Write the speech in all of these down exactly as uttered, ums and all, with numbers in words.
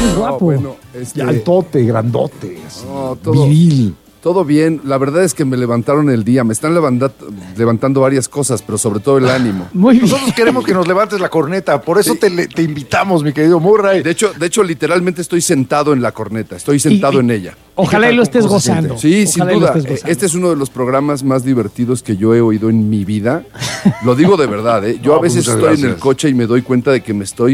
muy guapo. No, bueno, este... altote, grandote, así, no, todo, viril. Todo bien. La verdad es que me levantaron el día. Me están levanta- levantando varias cosas, pero sobre todo el ánimo. Muy bien. Nosotros queremos que nos levantes la corneta, por eso Sí. te, le- te invitamos, mi querido Murray. De hecho, de hecho, literalmente estoy sentado en la corneta. Estoy sentado Y- y- en ella. Ojalá y lo estés ¿Cómo se siente? gozando. Sí, sin Ojalá y lo duda. estés Eh, gozando. Este es uno de los programas más divertidos que yo he oído en mi vida. Lo digo de verdad, ¿eh? Yo No, a veces muchas estoy en el gracias. coche y me doy cuenta de que me estoy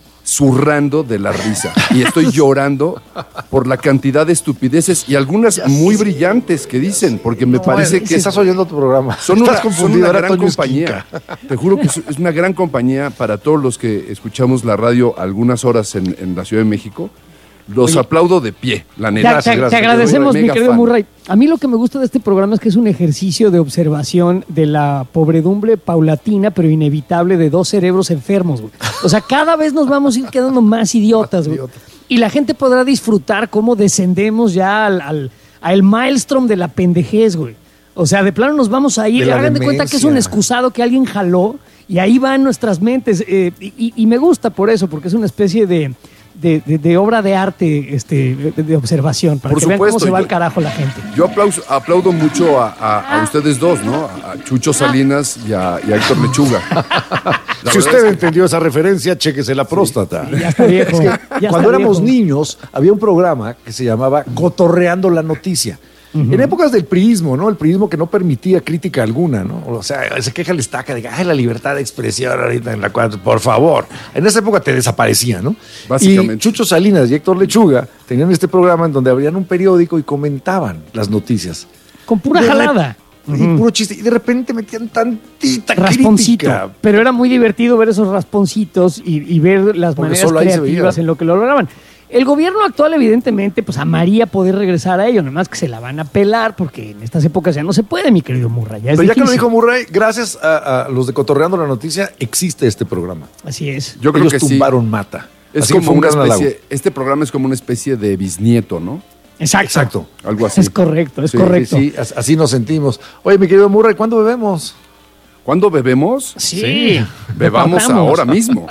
zurrando de la risa. Y estoy llorando por la cantidad de estupideces y algunas muy brillantes que dicen, porque me No, parece es- que estás oyendo tu programa. son Estás una, son confundido, una era gran Toño compañía. Esquinca. Te juro que es, es una gran compañía para todos los que escuchamos la radio algunas horas en, en la Ciudad de México. Los Oye, aplaudo de pie, la Te, neta. te- Gracias, te gracias. agradecemos, Soy mi mega querido fan. Murray. A mí lo que me gusta de este programa es que es un ejercicio de observación de la pobredumbre paulatina, pero inevitable, de dos cerebros enfermos, güey. O sea, cada vez nos vamos a ir quedando más idiotas, güey. Y la gente podrá disfrutar cómo descendemos ya al, al, al maelstrom de la pendejez, güey. O sea, de plano nos vamos a ir. De la Hagan de cuenta que es un demencia. excusado que alguien jaló y ahí va en nuestras mentes. eh, y, y me gusta por eso, porque es una especie de... De, de- de obra de arte, este, de, de observación, para Por que vean cómo supuesto, se va yo- al carajo la gente. Yo aplauso- aplaudo mucho a, a- a ustedes dos, ¿no? A Chucho Salinas y a, y a Héctor Lechuga. La Si verdad usted es que- entendió esa referencia, chéquese la próstata. Ya está viejo. Es que ya está cuando éramos viejo. niños, había un programa que se llamaba Cotorreando la Noticia. En épocas del priismo, ¿no? El priismo que no permitía crítica alguna, ¿no? O sea, se queja el estaca de que, ay, la libertad de expresión ahorita en la cual, por favor. En esa época te desaparecía, ¿no? Básicamente. Y Chucho Salinas y Héctor Lechuga tenían este programa en donde abrían un periódico y comentaban las noticias. Con pura De rep- jalada. Y puro chiste. Y de repente metían tantita Rasponcito. crítica. Pero era muy divertido ver esos rasponcitos y, y ver las Porque maneras solo ahí se creativas veía. en lo que lo lograban. El gobierno actual, evidentemente, pues amaría poder regresar a ello, nada más que se la van a pelar, porque en estas épocas ya no se puede, mi querido Murray. Ya es Pero ya que lo difícil. dijo Murray, gracias a, a los de Cotorreando la Noticia, existe este programa. Así es. Yo creo Ellos que sí. tumbaron Mata. Es Así que como fue un una gran halago. especie, este programa es como una especie de bisnieto, ¿no? Exacto. Exacto. Algo así. Es correcto, es Sí, correcto. Sí, as- así nos sentimos. Oye, mi querido Murray, ¿cuándo bebemos? ¿Cuándo bebemos? Sí. Bebamos Repartamos. ahora mismo.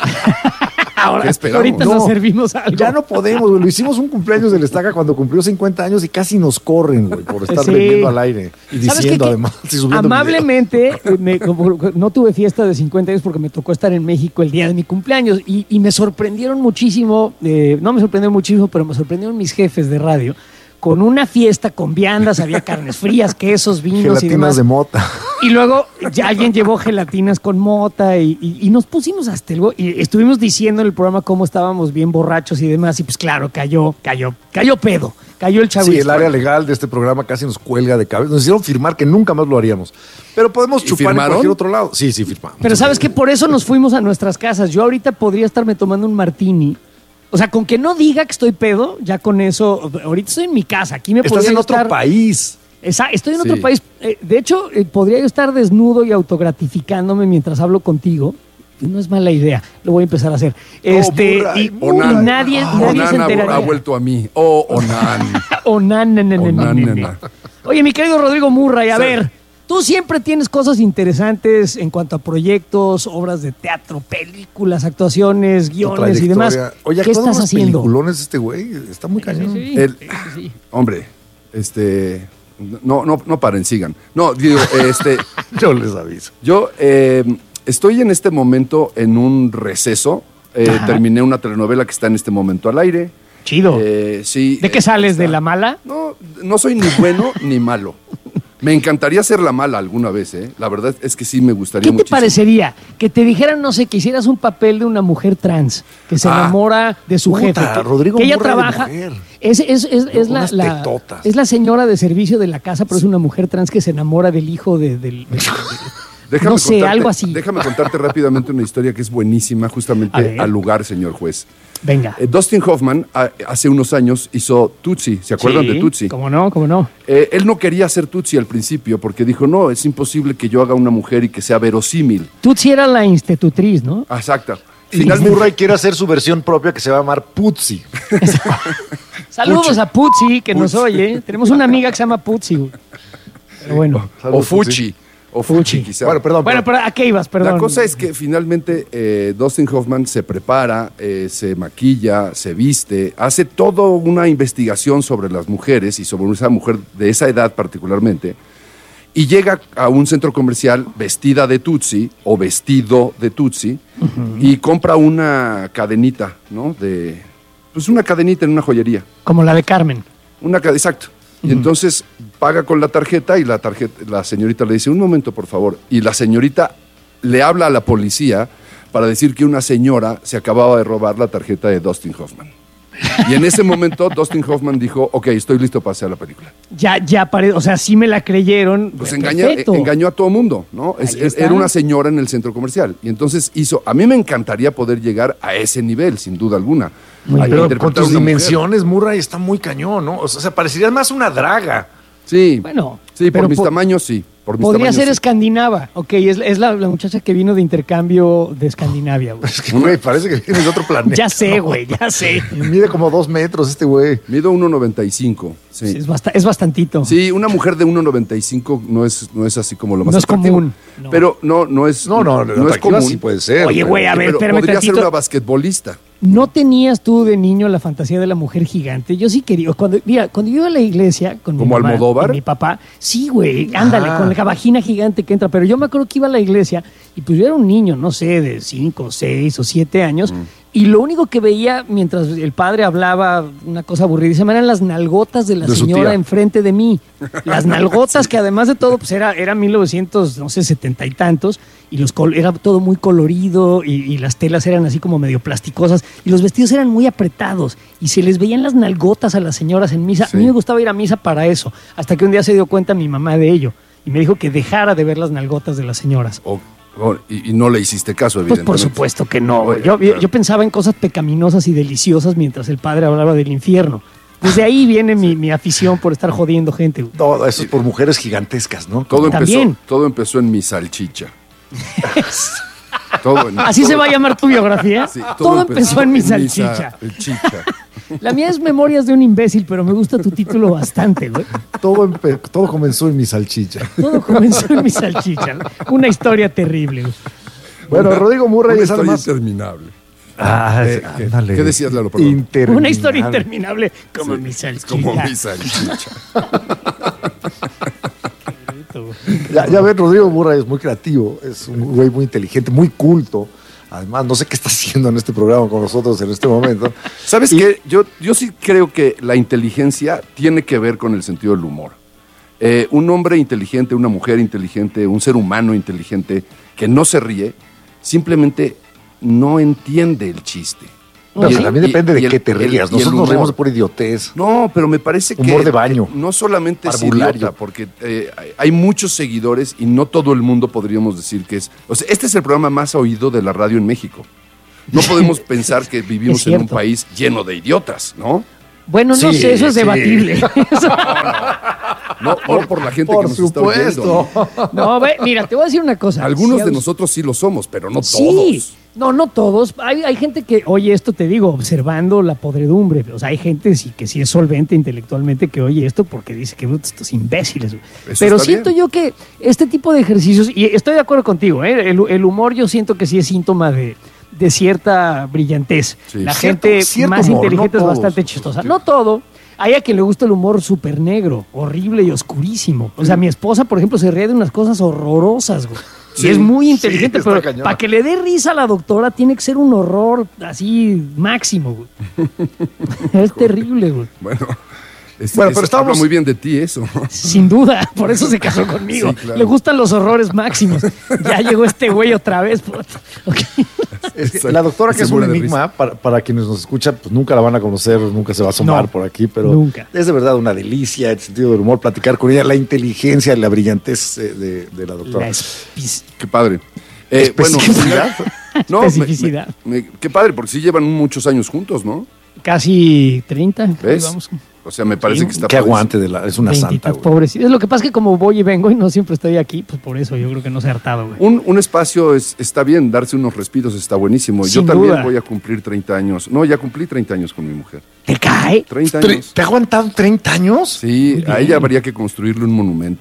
Ahora, ¿Qué esperamos? ahorita No, nos servimos algo. Ya no podemos, güey. Lo hicimos un cumpleaños del Estaca cuando cumplió cincuenta años y casi nos corren, güey, por estar Sí. bebiendo al aire y ¿Sabes diciendo qué? además. y subiendo Amablemente, eh, me- como- no tuve fiesta de cincuenta años porque me tocó estar en México el día de mi cumpleaños y, y me sorprendieron muchísimo, eh, no me sorprendieron muchísimo, pero me sorprendieron mis jefes de radio con una fiesta con viandas, había carnes frías, quesos, vinos y gelatinas demás. de mota. Y luego ya alguien llevó gelatinas con mota y, y- y nos pusimos hasta el... go- Y estuvimos diciendo en el programa cómo estábamos bien borrachos y demás. Y pues claro, cayó, cayó, cayó pedo. Cayó el chavito. Sí, el área legal de este programa casi nos cuelga de cabeza. Nos hicieron firmar que nunca más lo haríamos. Pero podemos ¿Y chupar en firmaron? cualquier otro lado. Sí, sí, firmamos. Pero sabes que por eso nos fuimos a nuestras casas. Yo ahorita podría estarme tomando un martini. O sea, con que no diga que estoy pedo, ya con eso... Ahorita estoy en mi casa. Aquí me Estás podría en otro estar- país. Esa- estoy en Sí. otro país. Eh, de hecho, eh, podría yo estar desnudo y autogratificándome mientras hablo contigo. No es mala idea. Lo voy a empezar a hacer. Este, Murray, y, y Onan. nadie, Ah, nadie se Onan ha- enteraría. ha vuelto a mí. Oh, Onan. O nan, nan, nan, nan, Onan, nan, nan. nena. Oye, mi querido Rodrigo Murray, a Sí. ver, tú siempre tienes cosas interesantes en cuanto a proyectos, obras de teatro, películas, actuaciones, Tu guiones y demás. trayectoria. Oye, ¿Qué actúa estás unos haciendo? peliculones este güey. Está muy cañón. Sí, El- sí, sí. Hombre, este... No, no, no paren, sigan. No, digo, este... Yo les aviso. Yo eh, estoy en este momento en un receso. Eh, Ajá. terminé una telenovela que está en este momento al aire. Chido. Eh, sí, ¿De qué eh, sales? está- ¿De la mala? No, no soy ni bueno ni malo. Me encantaría ser la mala alguna vez, ¿eh? La verdad es que sí me gustaría ¿Qué te muchísimo. parecería? Que te dijeran, no sé, que hicieras un papel de una mujer trans que se Ah. enamora de su Puta, jefe. Que, Rodrigo que ella Murray de trabaja. mujer. Es, es, es, es la, Unas la- tetotas. es la señora de servicio de la casa, pero es una mujer trans que se enamora del hijo de, del. del- Déjame no sé, contarte- algo así. Déjame contarte rápidamente una historia que es buenísima, A justamente ver. al lugar, señor juez. Venga. Eh, Dustin Hoffman a- hace unos años hizo Tootsie, ¿se acuerdan Sí, de Tootsie? ¿Cómo no? ¿Cómo no? Eh, él no quería hacer Tootsie al principio porque dijo, no, es imposible que yo haga una mujer y que sea verosímil. Tú sí eras la institutriz, ¿no? Ah, exacto. Y Finalmente, Murray quiere hacer su versión propia que se va a llamar Putzi. Saludos a Putzi, que nos oye. Tenemos una amiga que se llama Putzi. güey. Pero bueno. o Fuchi. O Fuchi, Fuchi. quizá. Bueno, perdón. Bueno, pero ¿a qué ibas? Perdón. La cosa es que finalmente eh, Dustin Hoffman se prepara, eh, se maquilla, se viste, hace toda una investigación sobre las mujeres y sobre esa mujer de esa edad particularmente, y llega a un centro comercial vestida de Tutsi o vestido de Tutsi uh-huh. y compra una cadenita, ¿no? De, pues una cadenita en una joyería. Como la de Carmen. Una cadena, exacto. Y uh-huh. entonces paga con la tarjeta y la tarjeta, la señorita le dice, un momento, por favor. Y la señorita le habla a la policía para decir que una señora se acababa de robar la tarjeta de Dustin Hoffman. Y en ese momento Dustin Hoffman dijo, ok, estoy listo para hacer la película. Ya, ya, pare... o sea, sí me la creyeron. Pues engaña, engañó a todo mundo, ¿no? Es, era una señora en el centro comercial. Y entonces hizo, a mí me encantaría poder llegar a ese nivel, sin duda alguna. Muy pero con tus dimensiones, Murray, está muy cañón, ¿no? O sea, parecería más una draga. Sí, bueno, sí, por mis por... tamaños, sí. Por mis Podría ser sí. escandinava. Ok, es, es la, la muchacha que vino de intercambio de Escandinavia, güey. Es que, güey, parece que viene de otro planeta. Ya sé, güey, no. ya sé. Mide como dos metros este güey. Mido uno noventa y cinco. Sí. Sí, es, bast- es bastantito. Sí, una mujer de uno noventa y cinco no es, no es así como lo más No es atractivo. común. No. Pero no, no es No, no, no, no es común. Sí puede ser. Oye, güey, a ver, pero espérame podría tantito. ser una basquetbolista. ¿No tenías tú de niño la fantasía de la mujer gigante? Yo sí quería. Cuando, mira, cuando yo iba a la iglesia con mi ¿Como mamá Almodóvar? y mi papá, sí, güey, ándale, Ah. con la vagina gigante que entra. Pero yo me acuerdo que iba a la iglesia y pues yo era un niño, no sé, de cinco, seis o siete años. Mm. Y lo único que veía mientras el padre hablaba una cosa aburridísima eran las nalgotas de la de señora enfrente de mí. Las nalgotas sí. que además de todo pues era, era mil novecientos, no sé, setenta y tantos. Y los col- era todo muy colorido y, y las telas eran así como medio plasticosas. Y los vestidos eran muy apretados. Y se les veían las nalgotas a las señoras en misa. Sí. A mí me gustaba ir a misa para eso. Hasta que un día se dio cuenta mi mamá de ello. Y me dijo que dejara de ver las nalgotas de las señoras. Oh. Oh, y, y no le hiciste caso, evidentemente. Pues por supuesto que no. Oye, yo, claro. yo pensaba en cosas pecaminosas y deliciosas mientras el padre hablaba del infierno. Desde ahí viene mi, mi afición por estar jodiendo gente. No, eso es por mujeres gigantescas, ¿no? Todo También. empezó, todo empezó en mi salchicha. todo en, ¿Así todo, se va a llamar tu biografía? Sí, todo, todo empezó, empezó en mi salchicha. En mi salchicha. La mía es Memorias de un imbécil, pero me gusta tu título bastante, güey. Todo, empe- todo comenzó en mi salchicha. Todo comenzó en mi salchicha. Una historia terrible, güey. Bueno, una, Rodrigo Murray una es historia además... interminable. Ah, eh, ¿qué, ¿Qué decías, Lalo? Perdón. Una historia interminable como sí, mi salchicha. Como mi salchicha. ya, ya ven, Rodrigo Murray es muy creativo, es un güey muy inteligente, muy culto. Además, no sé qué está haciendo en este programa con nosotros en este momento. ¿Sabes y... qué? Yo, yo sí creo que la inteligencia tiene que ver con el sentido del humor. Eh, un hombre inteligente, una mujer inteligente, un ser humano inteligente que no se ríe, simplemente no entiende el chiste. Pero ¿sí? También depende y, de y qué te rías. Nosotros nos reímos por idiotez. No, pero me parece que... Humor de baño. No solamente es idiota, porque eh, hay muchos seguidores y no todo el mundo podríamos decir que es... O sea, este es el programa más oído de la radio en México. No podemos pensar que vivimos en un país lleno de idiotas, ¿no? Bueno, no sí, sé, eso es sí. debatible. No, no por la gente por que nos supuesto. está oyendo. No, ve, mira, te voy a decir una cosa. Algunos si de nosotros sí lo somos, pero no sí. todos. No, no todos. Hay, hay gente que, oye, esto te digo, observando la podredumbre. O sea, hay gente sí, que sí es solvente intelectualmente que oye esto porque dice que estos imbéciles. Eso pero siento bien. Yo que este tipo de ejercicios, y estoy de acuerdo contigo, ¿eh? el, el humor yo siento que sí es síntoma de, de cierta brillantez. Sí. La cierto, gente cierto más humor, inteligente no es bastante chistosa. No todo. Hay a quien le gusta el humor súper negro, horrible y oscurísimo. O sea, mi esposa, por ejemplo, se ríe de unas cosas horrorosas, güey. Sí, y es muy inteligente, sí, pero para que le dé risa a la doctora tiene que ser un horror así máximo, güey. Es terrible, güey. Bueno, es, bueno es, pero estamos habla muy bien de ti eso. Sin duda, por eso se casó conmigo. Sí, claro. Le gustan los horrores máximos. Ya llegó este güey otra vez. Okay. Es que la doctora, que es un enigma, para, para quienes nos escuchan, pues nunca la van a conocer, nunca se va a asomar no, por aquí, pero nunca. Es de verdad una delicia el sentido del humor, platicar con ella, la inteligencia, la brillantez de, de la doctora. La espi- Qué padre. Eh, ¿Especificidad? Bueno, no, Especificidad. Me, me, me, qué padre, porque sí llevan muchos años juntos, ¿no? Casi treinta. ¿Ves? Vamos. O sea, me parece sí, que está... Qué aguante, de la, es una santa. Pobrecita. Es lo que pasa es que como voy y vengo y no siempre estoy aquí, pues por eso yo creo que no se ha hartado, güey. Un, un espacio es, está bien, darse unos respiros está buenísimo. Sin yo también duda. voy a cumplir treinta años. No, ya cumplí treinta años con mi mujer. ¿Te cae? treinta años. ¿Te ha aguantado treinta años? Sí, a ella habría que construirle un monumento.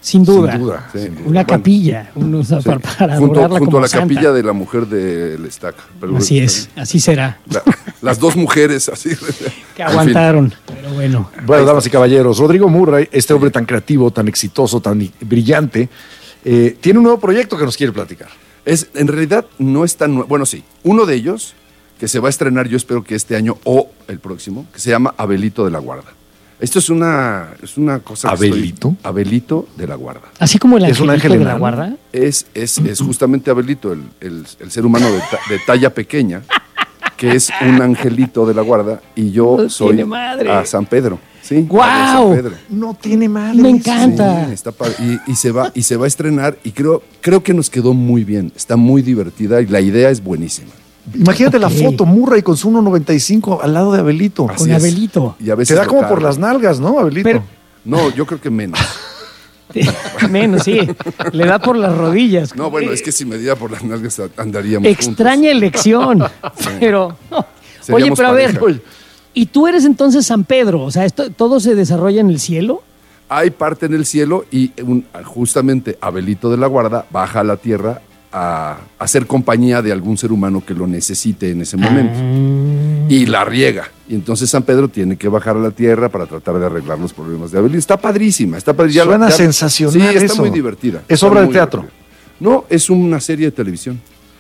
Sin duda. Sin duda. Sí. Sin duda. Una Bueno, capilla, un- o sea, Sí. para, para junto, adorarla junto como a la santa. capilla de la mujer del Estaca. Pero Así es, así será. la- las dos mujeres así. Que En fin. aguantaron, pero bueno. Bueno, damas y caballeros, Rodrigo Murray, este hombre tan creativo, tan exitoso, tan i- brillante, eh, tiene un nuevo proyecto que nos quiere platicar. Es, en realidad no es tan nuevo. Bueno, sí. Uno de ellos, que se va a estrenar, yo espero que este año o el próximo, que se llama Abelito de la Guarda. Esto es una, es una cosa que ¿Abelito? estoy- Abelito de la Guarda. Así como el ¿Es un angelito ángel de la enano? guarda. Es, es, es justamente Abelito, el, el- el ser humano de, ta- de talla pequeña, que es un angelito de la Guarda, y yo No soy tiene madre. a San Pedro. Sí, ¡Guau! a San Pedro. No tiene madre. Me encanta. Sí, está padre. Y, y se va, y se va a estrenar, y creo, creo que nos quedó muy bien. Está muy divertida y la idea es buenísima. Imagínate Ok. la foto, Murray con su uno noventa y cinco al lado de Abelito. Así Con es. Abelito. Y a veces Se da lo como por carga. las nalgas, ¿no, Abelito? Pero- No, yo creo que menos. Menos, sí. Le da por las rodillas. No, bueno, es que si me diera por las nalgas andaríamos Extraña elección. Pero. no. Oye, Seríamos pero a ver. pareja. ¿Y tú eres entonces San Pedro? O sea, esto, ¿todo se desarrolla en el cielo? Hay parte en el cielo y un- justamente Abelito de la Guarda baja a la tierra a hacer compañía de algún ser humano que lo necesite en ese momento. Ah. Y la riega. Y entonces San Pedro tiene que bajar a la tierra para tratar de arreglar los problemas de Abelito. Está padrísima. Está padri- ya- Suena ya- sensacional Sí, está eso. muy divertida. ¿Es Está obra de muy teatro? divertida. No, es una serie de televisión.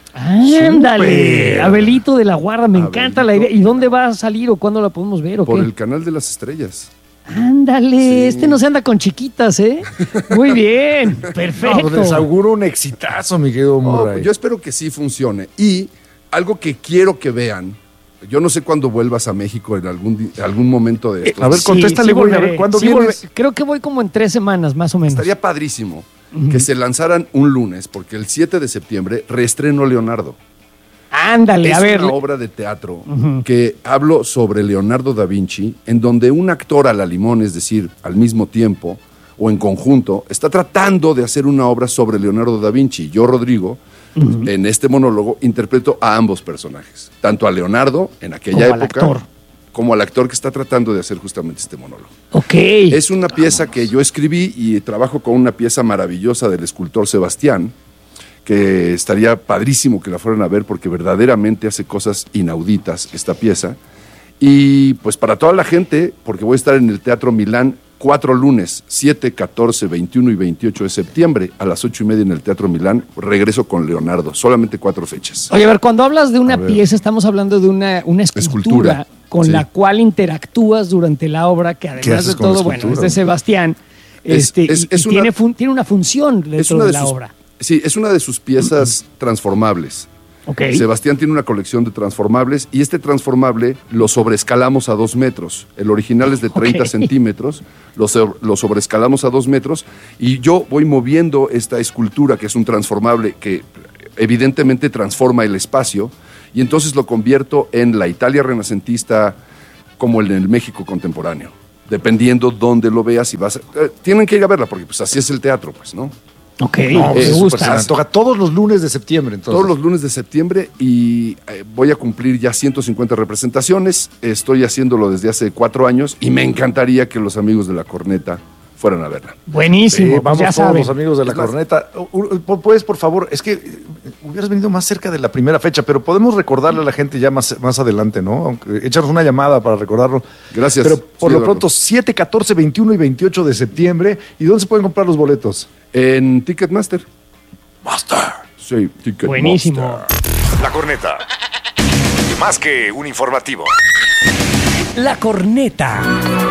Ándale. Súper. Abelito de la Guarda, me encanta la idea. Abelito. ¿Y dónde va a salir o cuándo la podemos ver o Por qué? el canal de las estrellas. Ándale, Sí. este no se anda con chiquitas, ¿eh? Muy bien, No, perfecto. pues les auguro un exitazo, mi querido No, Murray. yo espero que sí funcione. Y algo que quiero que vean, yo no sé cuándo vuelvas a México en algún, di- algún momento de esto. a ver, contéstale, güey, a ver, volveré, ¿cuándo sí vienes? volveré. Creo que voy como en tres semanas, más o menos. Estaría padrísimo que se lanzaran un lunes, porque el siete de septiembre reestreno Leonardo. Ándale, Es a ver. una obra de teatro que hablo sobre Leonardo da Vinci, en donde un actor a la limón, es decir, al mismo tiempo o en conjunto, está tratando de hacer una obra sobre Leonardo da Vinci. Yo, Rodrigo, en este monólogo, interpreto a ambos personajes, tanto a Leonardo en aquella Como al época, actor. como al actor que está tratando de hacer justamente este monólogo. Ok. Es una pieza que yo escribí y trabajo con una pieza maravillosa del escultor Sebastián, que estaría padrísimo que la fueran a ver porque verdaderamente hace cosas inauditas esta pieza. Y pues para toda la gente, porque voy a estar en el Teatro Milán cuatro lunes, siete, catorce, veintiuno y veintiocho de septiembre, a las ocho y media en el Teatro Milán, regreso con Leonardo, solamente cuatro fechas. Oye, a ver, cuando hablas de una A ver. pieza, estamos hablando de una, una escultura, Escultura, con sí. la cual interactúas durante la obra, que además haces de con la todo, bueno, es escultura? de Sebastián, Es- este, es- y- es y una- tiene, fun- tiene una función dentro Es una de, de la sus, obra. sí, es una de sus piezas transformables. Ok. Sebastián tiene una colección de transformables y este transformable lo sobreescalamos a dos metros. El original es de treinta Ok. centímetros, lo, so- lo sobreescalamos a dos metros y yo voy moviendo esta escultura que es un transformable que evidentemente transforma el espacio y entonces lo convierto en la Italia renacentista como en el México contemporáneo, dependiendo dónde lo veas y vas. a- eh, tienen que ir a verla porque pues así es el teatro, pues, ¿no? Ok, No, me Eh, súper, gusta. se me antoja todos los lunes de septiembre, entonces. Todos los lunes de septiembre y eh, voy a cumplir ya ciento cincuenta representaciones. Estoy haciéndolo desde hace cuatro años y me encantaría que los amigos de La Corneta fueran a verla. Buenísimo, Sí, pues vamos ya todos saben. los amigos de la Es más- corneta. U- u- Puedes, por favor, es que eh, hubieras venido más cerca de la primera fecha, pero podemos recordarle a la gente ya más, más adelante, ¿no? Aunque, échanos una llamada para recordarlo. Gracias. Pero por Sí, lo Eduardo. pronto, siete, catorce, veintiuno y veintiocho de septiembre. ¿Y dónde se pueden comprar los boletos? En Ticketmaster. Master. Sí, Ticketmaster. Buenísimo. La Corneta. Más que un informativo. La Corneta.